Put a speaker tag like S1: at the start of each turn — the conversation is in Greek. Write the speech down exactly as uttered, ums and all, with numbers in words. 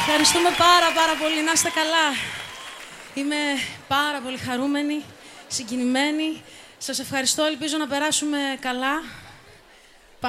S1: Ευχαριστούμε πάρα πάρα πολύ. Να είστε καλά. Είμαι πάρα πολύ χαρούμενη, συγκινημένη. Σας ευχαριστώ. Ελπίζω να περάσουμε καλά.